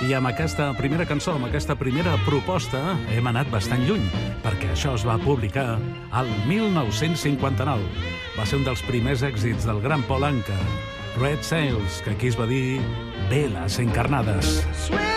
I amb aquesta primera cançó, amb aquesta primera proposta, hem anat bastant lluny, perquè això es va publicar al 1959. Va ser un dels primers èxits del gran Paul Anka, Red Sails, que aquí es va dir Veles encarnades.